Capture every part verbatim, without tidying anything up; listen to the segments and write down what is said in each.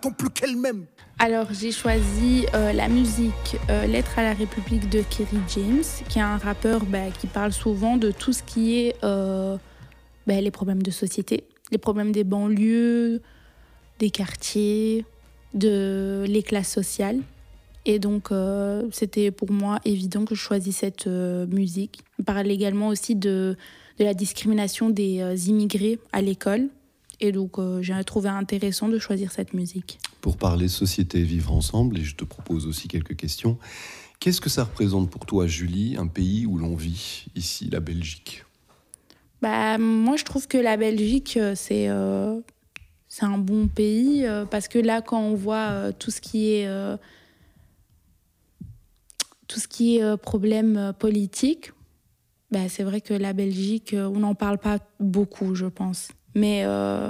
t'attend plus qu'elle-même. Alors j'ai choisi euh, la musique euh, Lettre à la République de Kerry James, qui est un rappeur bah, qui parle souvent de tout ce qui est euh, bah, les problèmes de société, les problèmes des banlieues, des quartiers, de les classes sociales. Et donc euh, c'était pour moi évident que je choisisse cette euh, musique. Il parle également aussi de, de la discrimination des euh, immigrés à l'école. Et donc, euh, j'ai trouvé intéressant de choisir cette musique. Pour parler société et vivre ensemble, et je te propose aussi quelques questions, qu'est-ce que ça représente pour toi, Julie, un pays où l'on vit, ici, la Belgique ? Bah, moi, je trouve que la Belgique, c'est, euh, c'est un bon pays, euh, parce que là, quand on voit euh, tout ce qui est, euh, tout ce qui est euh, problème euh, politique, bah, c'est vrai que la Belgique, euh, on n'en parle pas beaucoup, je pense. Mais, euh,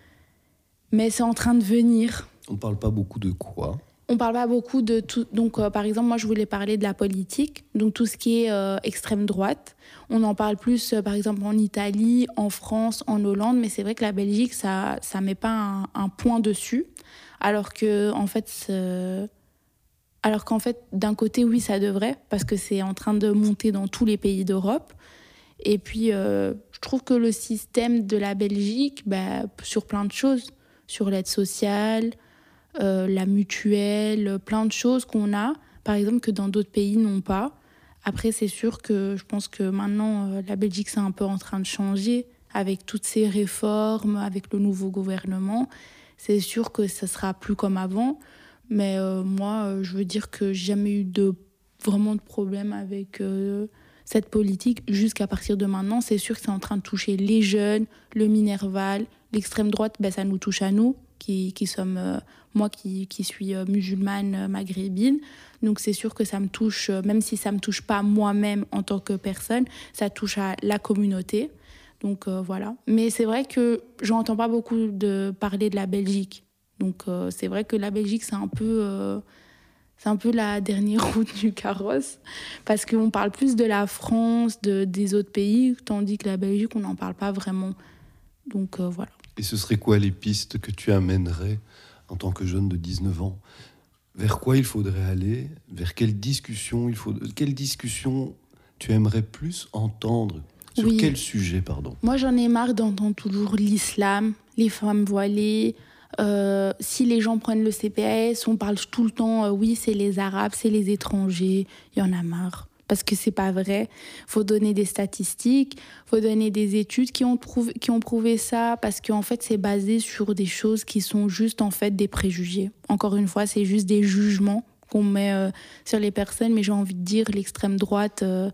mais c'est en train de venir. On ne parle pas beaucoup de quoi ? On ne parle pas beaucoup de tout. Donc, euh, par exemple, moi, je voulais parler de la politique, donc tout ce qui est euh, extrême droite. On en parle plus, euh, par exemple, en Italie, en France, en Hollande, mais c'est vrai que la Belgique, ça ne met pas un, un point dessus. Alors que, en fait, c'est... alors qu'en fait, d'un côté, oui, ça devrait, parce que c'est en train de monter dans tous les pays d'Europe. Et puis, euh, je trouve que le système de la Belgique, bah, sur plein de choses, sur l'aide sociale, euh, la mutuelle, plein de choses qu'on a, par exemple, que dans d'autres pays n'ont pas. Après, c'est sûr que je pense que maintenant, euh, la Belgique, c'est un peu en train de changer avec toutes ces réformes, avec le nouveau gouvernement. C'est sûr que ça sera plus comme avant. Mais euh, moi, euh, je veux dire que j'ai jamais eu de, vraiment de problème avec... Euh, cette politique, jusqu'à partir de maintenant, c'est sûr que c'est en train de toucher les jeunes, le Minerval, l'extrême droite, ben ça nous touche à nous, qui, qui sommes, euh, moi qui, qui suis euh, musulmane euh, maghrébine. Donc c'est sûr que ça me touche, euh, même si ça ne me touche pas moi-même en tant que personne, ça touche à la communauté. Donc euh, voilà. Mais c'est vrai que j'entends pas beaucoup de parler de la Belgique. Donc euh, c'est vrai que la Belgique, c'est un peu... Euh, C'est un peu la dernière route du carrosse, parce qu'on parle plus de la France, de, des autres pays, tandis que la Belgique, on n'en parle pas vraiment. Donc euh, voilà. Et ce serait quoi les pistes que tu amènerais en tant que jeune de dix-neuf ans ? Vers quoi il faudrait aller ? Vers quelle discussion, il faut... quelle discussion tu aimerais plus entendre ? Sur oui. Quel sujet, pardon ? Moi, j'en ai marre d'entendre toujours l'islam, les femmes voilées. Euh, si les gens prennent le C P A S, on parle tout le temps, euh, oui, c'est les Arabes, c'est les étrangers. Il y en a marre. Parce que c'est pas vrai. Il faut donner des statistiques, il faut donner des études qui ont, prouvé, qui ont prouvé ça, parce qu'en fait, c'est basé sur des choses qui sont juste en fait des préjugés. Encore une fois, c'est juste des jugements qu'on met euh, sur les personnes, mais j'ai envie de dire, l'extrême droite, euh,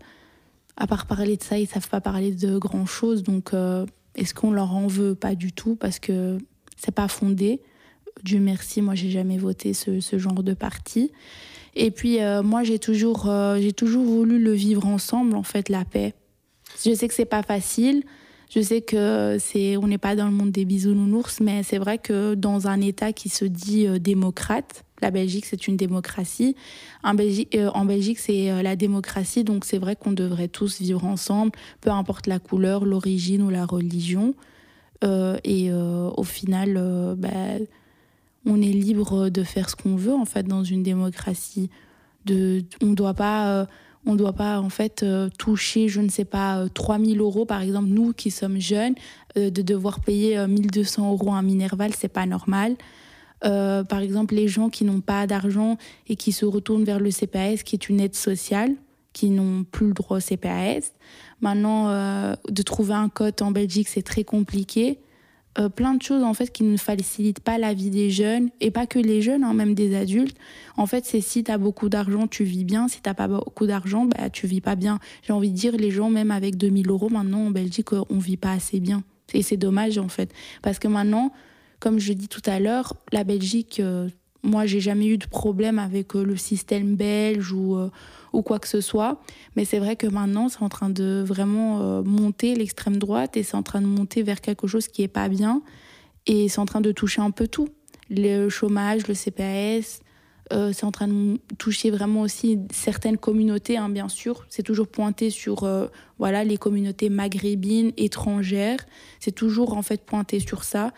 à part parler de ça, ils savent pas parler de grand-chose. Donc, euh, est-ce qu'on leur en veut ? Pas du tout, parce que c'est pas fondé. Dieu merci, moi, j'ai jamais voté ce, ce genre de parti. Et puis, euh, moi, j'ai toujours, euh, j'ai toujours voulu le vivre ensemble, en fait, la paix. Je sais que c'est pas facile. Je sais que c'est, on n'est pas dans le monde des bisounours, mais c'est vrai que dans un État qui se dit euh, démocrate, la Belgique, c'est une démocratie. En Belgique, euh, en Belgique c'est euh, la démocratie, donc c'est vrai qu'on devrait tous vivre ensemble, peu importe la couleur, l'origine ou la religion. Euh, et euh, au final, euh, bah, on est libre de faire ce qu'on veut en fait dans une démocratie. De, on ne doit pas, euh, on doit pas en fait euh, toucher, je ne sais pas, euh, trois mille euros par exemple. Nous qui sommes jeunes, euh, de devoir payer euh, mille deux cents euros à un Minerval, c'est pas normal. Euh, par exemple, les gens qui n'ont pas d'argent et qui se retournent vers le C P A S, qui est une aide sociale, qui n'ont plus le droit au C P A S. Maintenant, euh, de trouver un code en Belgique, c'est très compliqué. Euh, plein de choses en fait qui ne facilitent pas la vie des jeunes, et pas que les jeunes, hein, même des adultes. En fait, c'est si tu as beaucoup d'argent, tu vis bien. Si tu n'as pas beaucoup d'argent, bah, tu vis pas bien. J'ai envie de dire, les gens, même avec deux mille euros, maintenant en Belgique, on vit pas assez bien. Et c'est dommage en fait. Parce que maintenant, comme je dis tout à l'heure, la Belgique, euh, moi, j'ai jamais eu de problème avec euh, le système belge ou, euh, ou quoi que ce soit. Mais c'est vrai que maintenant, c'est en train de vraiment euh, monter l'extrême droite, et c'est en train de monter vers quelque chose qui est pas bien. Et c'est en train de toucher un peu tout. Le chômage, le C P A S, euh, c'est en train de toucher vraiment aussi certaines communautés, hein, bien sûr. C'est toujours pointé sur euh, voilà, les communautés maghrébines, étrangères. C'est toujours en fait pointé sur ça.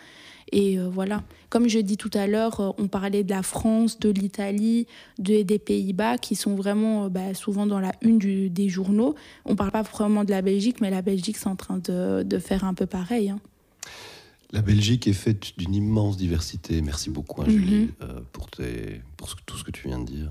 Et euh, voilà. Comme je dis tout à l'heure, euh, on parlait de la France, de l'Italie, de, des Pays-Bas, qui sont vraiment euh, bah, souvent dans la une du, des journaux. On ne parle pas vraiment de la Belgique, mais la Belgique, c'est en train de, de faire un peu pareil. Hein. La Belgique est faite d'une immense diversité. Merci beaucoup, hein, Julie, mm-hmm. euh, pour, tes, pour ce, tout ce que tu viens de dire.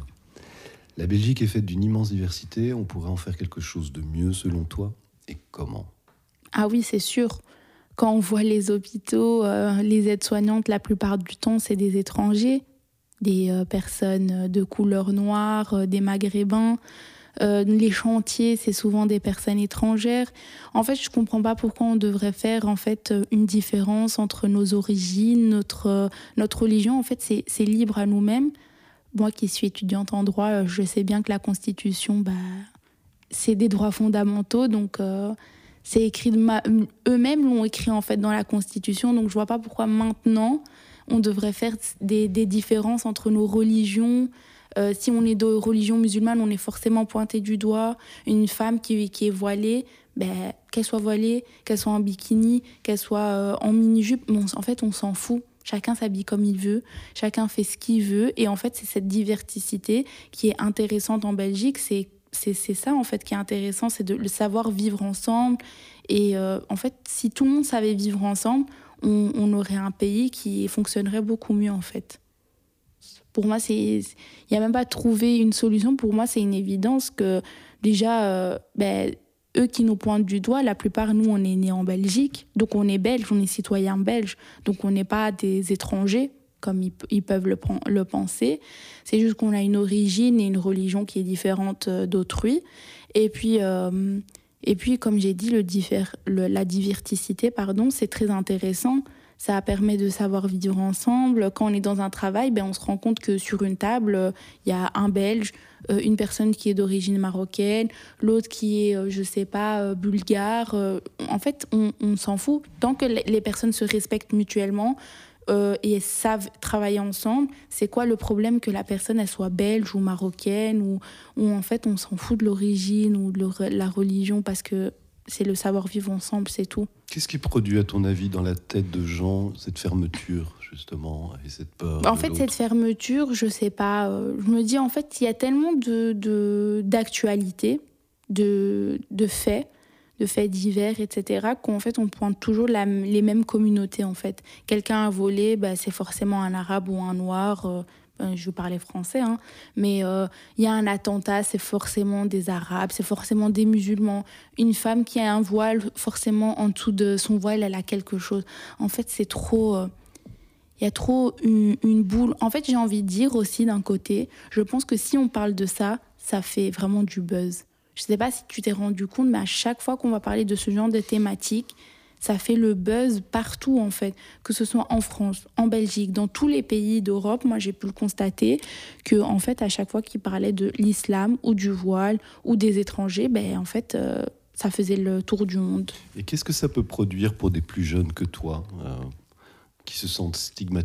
La Belgique est faite d'une immense diversité. On pourrait en faire quelque chose de mieux, selon toi. Et comment ? Ah oui, c'est sûr. Quand on voit les hôpitaux, euh, les aides-soignantes, la plupart du temps, c'est des étrangers, des euh, personnes de couleur noire, euh, des maghrébins. Euh, les chantiers, c'est souvent des personnes étrangères. En fait, je ne comprends pas pourquoi on devrait faire en fait, une différence entre nos origines, notre, euh, notre religion. En fait, c'est, c'est libre à nous-mêmes. Moi qui suis étudiante en droit, je sais bien que la Constitution, bah, c'est des droits fondamentaux. Donc, euh, c'est écrit de ma... eux-mêmes l'ont écrit en fait dans la Constitution. Donc, je ne vois pas pourquoi maintenant, on devrait faire des, des différences entre nos religions. Euh, si on est de religion musulmane, on est forcément pointé du doigt. Une femme qui, qui est voilée, ben, qu'elle soit voilée, qu'elle soit en bikini, qu'elle soit euh, en mini-jupe, bon, en fait, on s'en fout. Chacun s'habille comme il veut, chacun fait ce qu'il veut. Et en fait, c'est cette diversité qui est intéressante en Belgique. C'est, c'est, c'est ça, en fait, qui est intéressant, c'est de le savoir vivre ensemble. Et euh, en fait, si tout le monde savait vivre ensemble, on, on aurait un pays qui fonctionnerait beaucoup mieux, en fait. Pour moi, il n'y a même pas trouvé une solution. Pour moi, c'est une évidence que déjà, euh, ben, eux qui nous pointent du doigt, la plupart, nous, on est nés en Belgique. Donc, on est belges, on est citoyens belges. Donc, on n'est pas des étrangers, comme ils, ils peuvent le, le penser. C'est juste qu'on a une origine et une religion qui est différente d'autrui. Et puis, euh, et puis comme j'ai dit, le diffé- le, la diversité, pardon, c'est très intéressant. Ça permet de savoir vivre ensemble. Quand on est dans un travail, ben, on se rend compte que sur une table, il y a un Belge, euh, une personne qui est d'origine marocaine, l'autre qui est, euh, je ne sais pas, euh, bulgare. Euh, en fait, on, on s'en fout. Tant que les personnes se respectent mutuellement euh, et savent travailler ensemble, c'est quoi le problème que la personne elle soit belge ou marocaine ou, ou en fait, on s'en fout de l'origine ou de la religion parce que c'est le savoir-vivre ensemble, c'est tout. Qu'est-ce qui produit, à ton avis, dans la tête de gens, cette fermeture, justement, et cette peur En fait, l'autre. Cette fermeture, je sais pas. Euh, je me dis, en fait, il y a tellement de, de, d'actualités, de, de faits, de faits divers, et cetera, qu'en fait, on pointe toujours la, les mêmes communautés, en fait. Quelqu'un a volé, bah, c'est forcément un arabe ou un noir... Euh, je veux parler français, hein, mais il euh, y a un attentat, c'est forcément des Arabes, c'est forcément des musulmans. Une femme qui a un voile, forcément, en dessous de son voile, elle a quelque chose. En fait, c'est trop... Il euh, y a trop une, une boule. En fait, j'ai envie de dire aussi, d'un côté, je pense que si on parle de ça, ça fait vraiment du buzz. Je ne sais pas si tu t'es rendu compte, mais à chaque fois qu'on va parler de ce genre de thématique, ça fait le buzz partout, en fait, que ce soit en France, en Belgique, dans tous les pays d'Europe. Moi, j'ai pu le constater que, en fait, à chaque fois qu'ils parlaient de l'islam ou du voile ou des étrangers, ben, en fait, euh, ça faisait le tour du monde. Et qu'est-ce que ça peut produire pour des plus jeunes que toi, euh, qui se sentent stigmatisés ?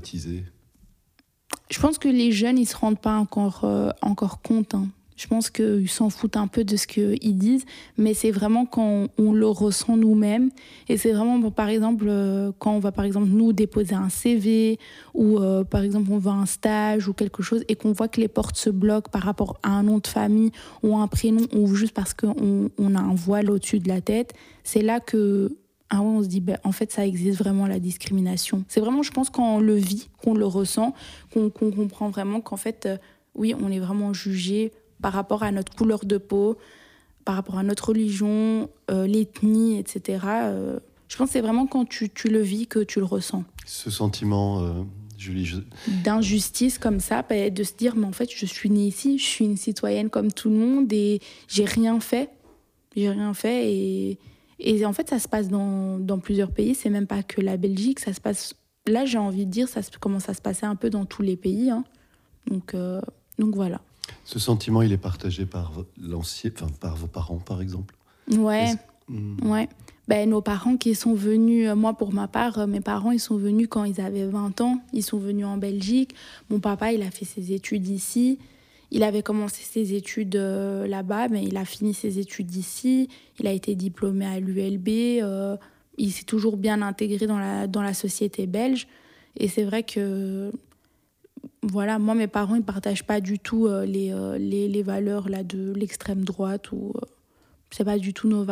Je pense que les jeunes, ils ne se rendent pas encore, euh, encore compte, hein. Je pense qu'ils s'en foutent un peu de ce qu'ils disent, mais c'est vraiment quand on, on le ressent nous-mêmes. Et c'est vraiment, bon, par exemple, euh, quand on va, par exemple, nous déposer un C V ou, euh, par exemple, on va à un stage ou quelque chose et qu'on voit que les portes se bloquent par rapport à un nom de famille ou un prénom ou juste parce qu'on on a un voile au-dessus de la tête, c'est là que... Ah ouais, on se dit, ben, en fait, ça existe vraiment, la discrimination. C'est vraiment, je pense, quand on le vit, qu'on le ressent, qu'on, qu'on comprend vraiment qu'en fait, euh, oui, on est vraiment jugé par rapport à notre couleur de peau, par rapport à notre religion, euh, l'ethnie, et cetera. Euh, je pense que c'est vraiment quand tu, tu le vis que tu le ressens. Ce sentiment, euh, Julie... Je... d'injustice comme ça, bah, de se dire, mais en fait, je suis née ici, je suis une citoyenne comme tout le monde et j'ai rien fait. J'ai rien fait et, et en fait, ça se passe dans, dans plusieurs pays. C'est même pas que la Belgique, ça se passe... Là, j'ai envie de dire, ça commence à se passer un peu dans tous les pays. Hein. Donc, euh, donc voilà. Ce sentiment, il est partagé par, l'ancien, enfin, par vos parents, par exemple ? Ouais, mmh. ouais. Ben, nos parents qui sont venus, moi pour ma part, mes parents, ils sont venus quand ils avaient vingt ans. Ils sont venus en Belgique. Mon papa, il a fait ses études ici. Il avait commencé ses études euh, là-bas, mais il a fini ses études ici. Il a été diplômé à l'U L B. Euh, il s'est toujours bien intégré dans la, dans la société belge. Et c'est vrai que, voilà, moi, mes parents, ils ne partagent pas du tout euh, les, euh, les, les valeurs là, de l'extrême droite. Ou, euh, c'est pas du tout nos valeurs.